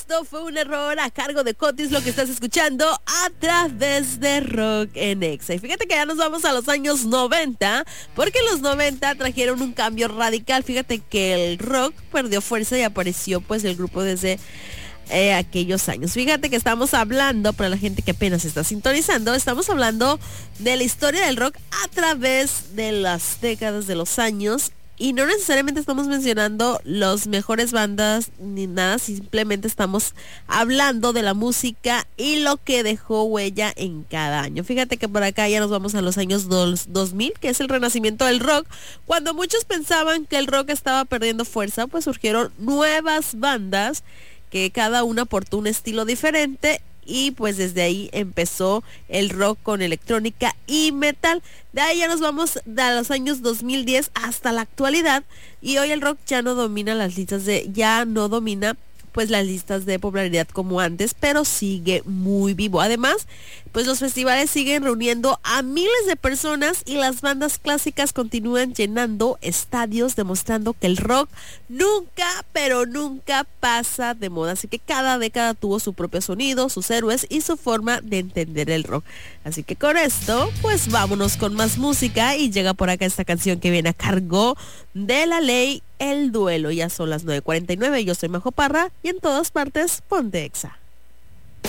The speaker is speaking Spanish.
esto fue un error a cargo de Cotis, lo que estás escuchando a través de Rock en Exa. Y fíjate que ya nos vamos a los años 90, porque los 90 trajeron un cambio radical. Fíjate que el rock perdió fuerza y apareció pues el grupo desde aquellos años. Fíjate que estamos hablando, para la gente que apenas está sintonizando, estamos hablando de la historia del rock a través de las décadas, de los años. Y no necesariamente estamos mencionando los mejores bandas ni nada, simplemente estamos hablando de la música y lo que dejó huella en cada año. Fíjate que por acá ya nos vamos a los años 2000, que es el renacimiento del rock. Cuando muchos pensaban que el rock estaba perdiendo fuerza, pues surgieron nuevas bandas que cada una aportó un estilo diferente. Y pues desde ahí empezó el rock con electrónica y metal. De ahí ya nos vamos de los años 2010 hasta la actualidad. Y hoy el rock ya no domina pues las listas de popularidad como antes, pero sigue muy vivo. Además, pues los festivales siguen reuniendo a miles de personas y las bandas clásicas continúan llenando estadios, demostrando que el rock nunca, pero nunca pasa de moda. Así que cada década tuvo su propio sonido, sus héroes y su forma de entender el rock. Así que con esto, pues vámonos con más música y llega por acá esta canción que viene a cargo de La Ley, El Duelo. Ya son las 9:49, yo soy Majo Parra y en todas partes ponte Exa.